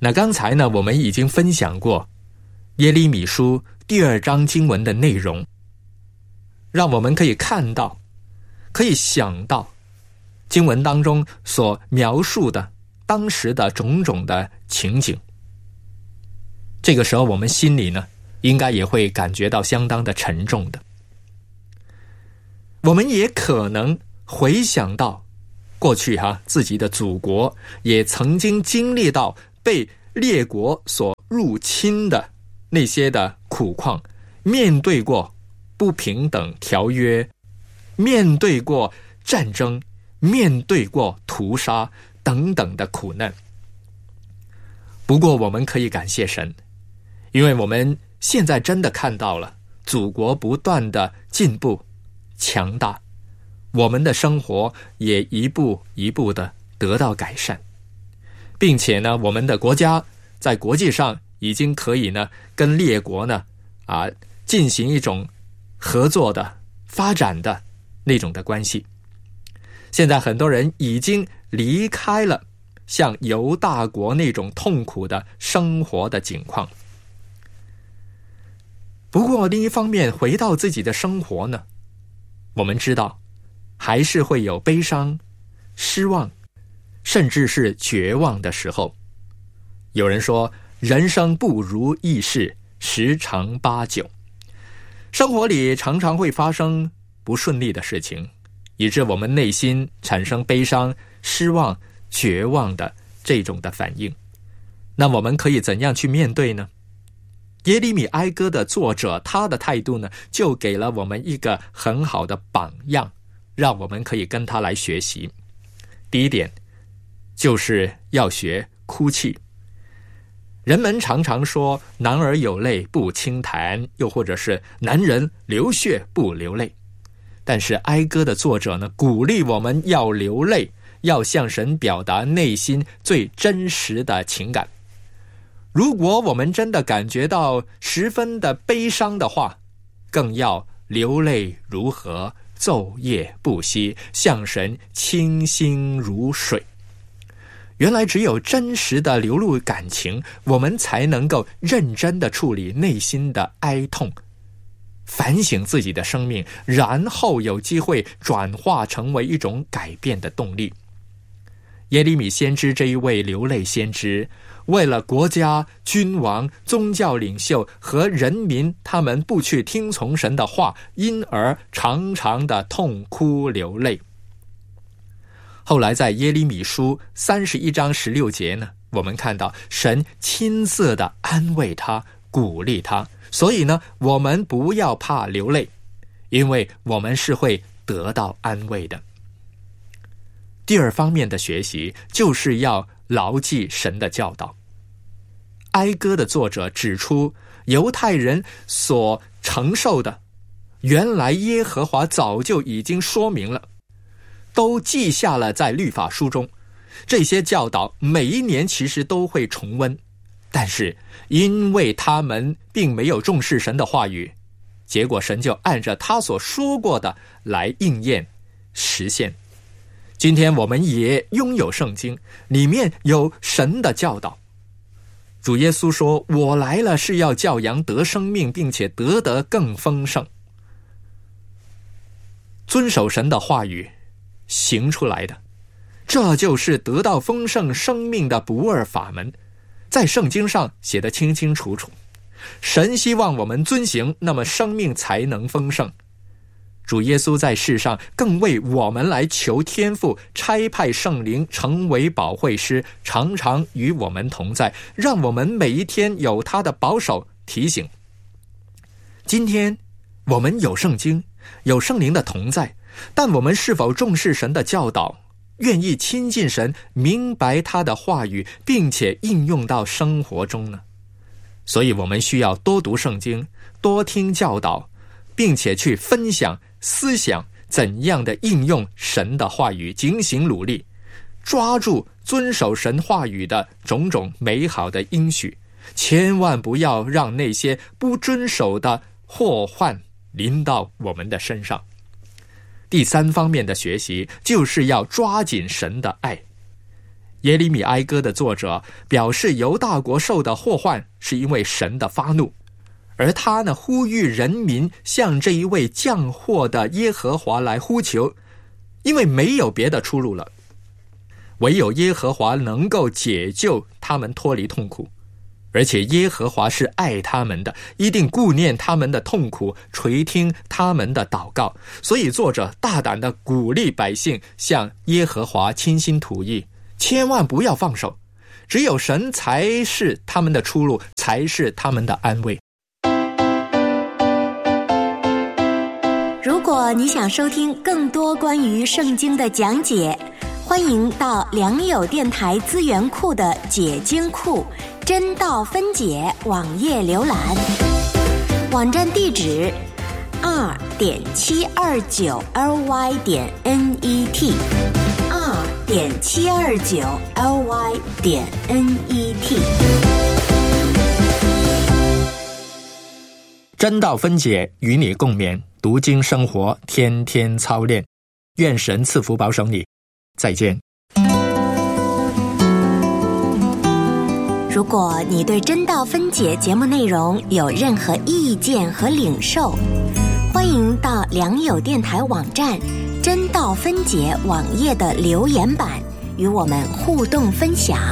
那刚才呢，我们已经分享过耶利米书第2章经文的内容，让我们可以看到，可以想到经文当中所描述的当时的种种的情景。这个时候我们心里呢，应该也会感觉到相当的沉重的。我们也可能回想到过去自己的祖国也曾经经历到被列国所入侵的那些的苦况，面对过不平等条约，面对过战争，面对过屠杀等等的苦难。不过我们可以感谢神，因为我们现在真的看到了祖国不断的进步强大，我们的生活也一步一步的得到改善，并且呢，我们的国家在国际上已经可以呢跟列国呢进行一种合作的发展的那种的关系。现在很多人已经离开了像犹大国那种痛苦的生活的境况。不过另一方面，回到自己的生活呢，我们知道还是会有悲伤、失望，甚至是绝望的时候。有人说，人生不如意事十常八九，生活里常常会发生不顺利的事情，以致我们内心产生悲伤、失望、绝望的这种的反应。那我们可以怎样去面对呢？耶利米哀歌的作者，他的态度呢，就给了我们一个很好的榜样，让我们可以跟他来学习。第一点，就是要学哭泣。人们常常说男儿有泪不轻弹，又或者是男人流血不流泪。但是哀歌的作者呢，鼓励我们要流泪，要向神表达内心最真实的情感。如果我们真的感觉到十分的悲伤的话，更要流泪如河，昼夜不息，向神倾心如水。原来只有真实的流露感情，我们才能够认真的处理内心的哀痛，反省自己的生命，然后有机会转化成为一种改变的动力。耶利米先知这一位流泪先知，为了国家、君王、宗教领袖和人民，他们不去听从神的话，因而常常的痛哭流泪。后来在耶利米书31章16节呢，我们看到神亲自的安慰他，鼓励他。所以呢，我们不要怕流泪，因为我们是会得到安慰的。第二方面的学习，就是要牢记神的教导。哀歌的作者指出，犹太人所承受的，原来耶和华早就已经说明了，都记下了在律法书中。这些教导每一年其实都会重温，但是因为他们并没有重视神的话语，结果神就按着他所说过的来应验实现。今天我们也拥有圣经，里面有神的教导。主耶稣说，我来了是要叫羊得生命，并且得更丰盛。遵守神的话语行出来的，这就是得到丰盛生命的不二法门，在圣经上写得清清楚楚。神希望我们遵行，那么生命才能丰盛。主耶稣在世上更为我们来求天父差派圣灵成为保惠师，常常与我们同在，让我们每一天有他的保守提醒。今天我们有圣经，有圣灵的同在，但我们是否重视神的教导，愿意亲近神，明白他的话语，并且应用到生活中呢？所以我们需要多读圣经，多听教导，并且去分享思想怎样的应用神的话语，警醒努力，抓住遵守神话语的种种美好的应许，千万不要让那些不遵守的祸患临到我们的身上。第三方面的学习，就是要抓紧神的爱。 耶利米哀歌的作者表示，犹大国受的祸患是因为神的发怒，而他呢呼吁人民向这一位降祸的耶和华来呼求，因为没有别的出路了，唯有耶和华能够解救他们脱离痛苦，而且耶和华是爱他们的，一定顾念他们的痛苦，垂听他们的祷告。所以作者大胆地鼓励百姓向耶和华倾心吐意，千万不要放手，只有神才是他们的出路，才是他们的安慰。 如果你想收听更多关于圣经的讲解，欢迎到良友电台资源库的解经库真道分解网页浏览，网站地址 r.729ly.net r.729ly.net。 真道分解与你共勉，读经生活，天天操练。愿神赐福保守你，再见。 如果你对真道分解节目内容有任何意见和领受，欢迎到良友电台网站真道分解网页的留言板与我们互动分享。